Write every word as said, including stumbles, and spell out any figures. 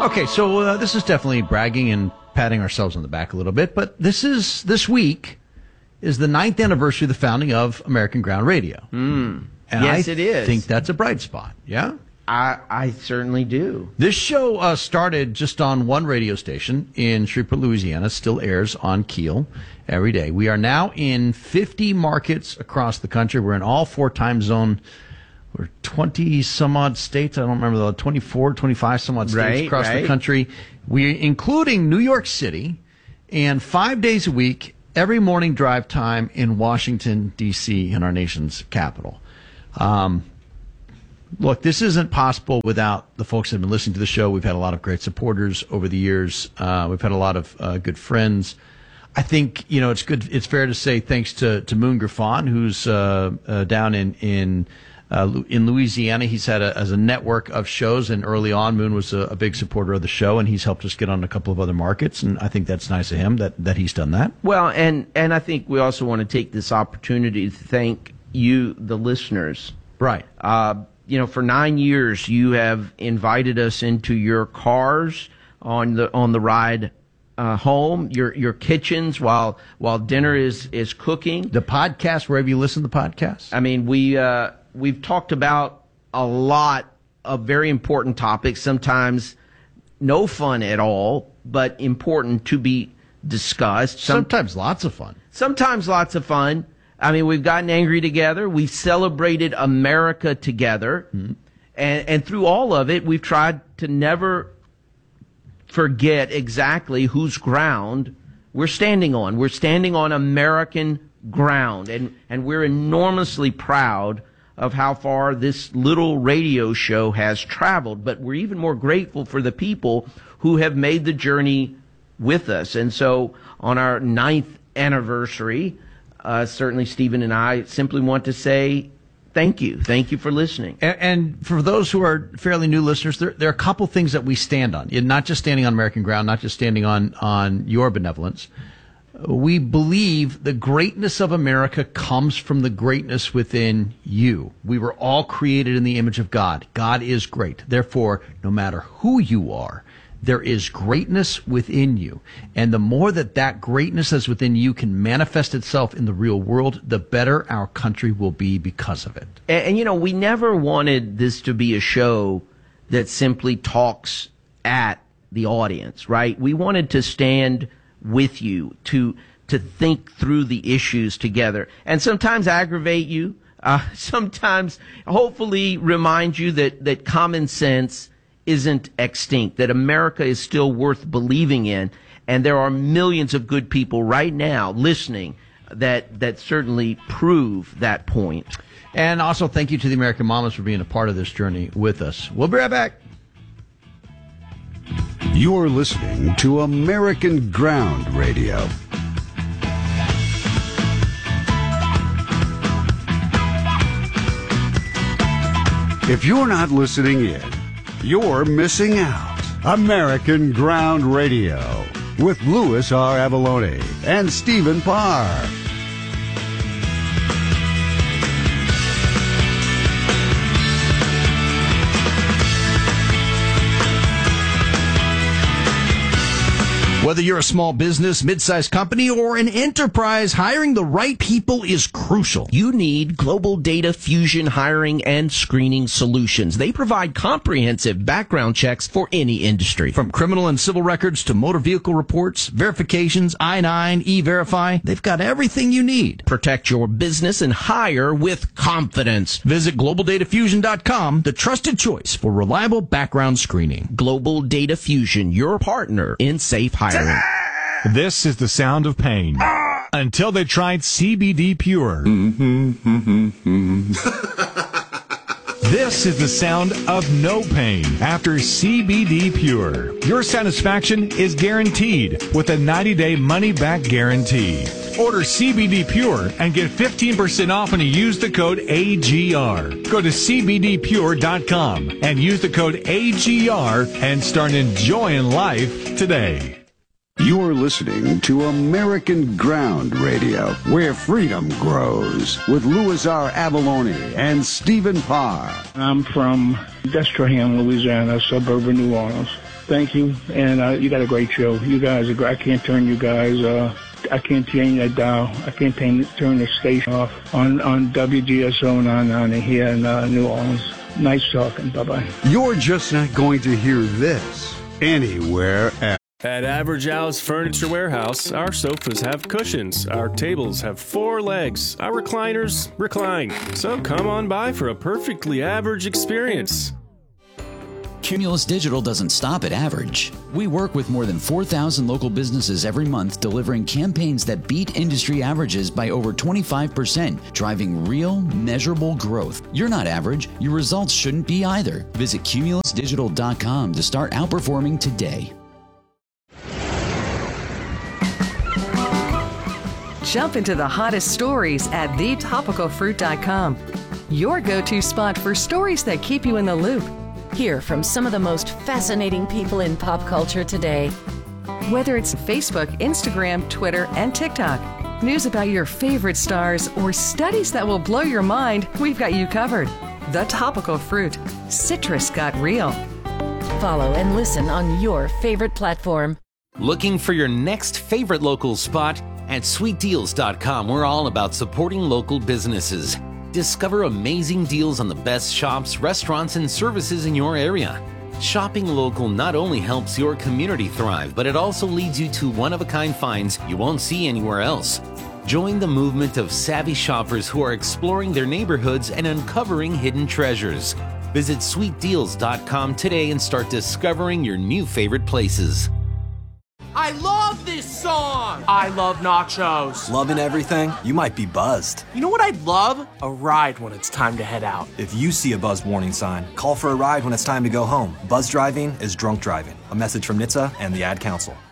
Okay, so uh, this is definitely bragging and patting ourselves on the back a little bit, but this is this week is the ninth anniversary of the founding of American Ground Radio. Mm. And yes, I it is. I think that's a bright spot, yeah? I, I certainly do. This show uh, started just on one radio station in Shreveport, Louisiana. Still airs on Keel every day. We are now in fifty markets across the country. We're in all four time zone. We're twenty some odd states. I don't remember the twenty-four, twenty-five some odd states right, across right. the country. We, including New York City, and five days a week, every morning drive time in Washington, D C, in our nation's capital. Um, look, this isn't possible without the folks that have been listening to the show. We've had a lot of great supporters over the years. Uh, we've had a lot of uh, good friends. I think, you know, it's good. It's fair to say thanks to, to Moon Griffon, who's uh, uh, down in, in Uh, in Louisiana. He's had a, as a network of shows, and early on, Moon was a, a big supporter of the show, and he's helped us get on a couple of other markets, and I think that's nice of him that, that he's done that. Well, and, and I think we also want to take this opportunity to thank you, the listeners. Right. Uh, you know, for nine years, you have invited us into your cars on the on the ride uh, home, your your kitchens while while dinner is, is cooking. The podcast, wherever you listen to the podcast. I mean, we... Uh, We've talked about a lot of very important topics, sometimes no fun at all, but important to be discussed. Some, sometimes lots of fun. Sometimes lots of fun. I mean, we've gotten angry together. We've celebrated America together. Mm-hmm. And, and through all of it, we've tried to never forget exactly whose ground we're standing on. We're standing on American ground, and, and we're enormously proud of how far this little radio show has traveled. But we're even more grateful for the people who have made the journey with us. And so on our ninth anniversary, uh, certainly Stephen and I simply want to say thank you. Thank you for listening. And, and for those who are fairly new listeners, there, there are a couple things that we stand on. You're not just standing on American ground, not just standing on, on your benevolence. We believe the greatness of America comes from the greatness within you. We were all created in the image of God. God is great. Therefore, no matter who you are, there is greatness within you. And the more that that greatness that's within you can manifest itself in the real world, the better our country will be because of it. And, and you know, we never wanted this to be a show that simply talks at the audience, right? We wanted to stand with you, to to think through the issues together, and sometimes aggravate you, uh, sometimes hopefully remind you that, that common sense isn't extinct, that America is still worth believing in, and there are millions of good people right now listening that that certainly prove that point. And also thank you to the American Mamas for being a part of this journey with us. We'll be right back. You're listening to American Ground Radio. If you're not listening in, you're missing out. American Ground Radio with Louis R. Avalone and Stephen Parr. Whether you're a small business, mid-sized company, or an enterprise, hiring the right people is crucial. You need Global Data Fusion Hiring and Screening Solutions. They provide comprehensive background checks for any industry. From criminal and civil records to motor vehicle reports, verifications, I nine, E-Verify, they've got everything you need. Protect your business and hire with confidence. Visit global data fusion dot com, the trusted choice for reliable background screening. Global Data Fusion, your partner in safe hiring. This is the sound of pain. Until they tried C B D Pure. This is the sound of no pain after C B D Pure. Your satisfaction is guaranteed with a ninety-day money-back guarantee. Order C B D Pure and get fifteen percent off when you use the code A G R. Go to C B D pure dot com and use the code A G R and start enjoying life today. You're listening to American Ground Radio, where freedom grows, with Louis R. Avalone and Stephen Parr. I'm from Destrehan, Louisiana, a suburb of New Orleans. thank you, and uh, you got a great show. You guys are great. I can't turn you guys. Uh, I can't change that dial. I can't turn, turn the station off on, on W G S O and on, on here in uh, New Orleans. Nice talking. Bye-bye. You're just not going to hear this anywhere else. At Average Al's Furniture Warehouse, our sofas have cushions, our tables have four legs, our recliners recline. So come on by for a perfectly average experience. Cumulus Digital doesn't stop at average. We work with more than four thousand local businesses every month, delivering campaigns that beat industry averages by over twenty-five percent, driving real, measurable growth. You're not average. Your results shouldn't be either. Visit cumulus digital dot com to start outperforming today. Jump into the hottest stories at the topical fruit dot com. Your go-to spot for stories that keep you in the loop. Hear from some of the most fascinating people in pop culture today. Whether it's Facebook, Instagram, Twitter, and TikTok, news about your favorite stars, or studies that will blow your mind, we've got you covered. The Topical Fruit. Citrus got real. Follow and listen on your favorite platform. Looking for your next favorite local spot? At sweet deals dot com, we're all about supporting local businesses. Discover amazing deals on the best shops, restaurants, and services in your area. Shopping local not only helps your community thrive, but it also leads you to one-of-a-kind finds you won't see anywhere else. Join the movement of savvy shoppers who are exploring their neighborhoods and uncovering hidden treasures. Visit sweet deals dot com today and start discovering your new favorite places. I love this song! I love nachos. Loving everything? You might be buzzed. You know what I'd love? A ride when it's time to head out. If you see a buzz warning sign, call for a ride when it's time to go home. Buzz driving is drunk driving. A message from N H T S A and the Ad Council.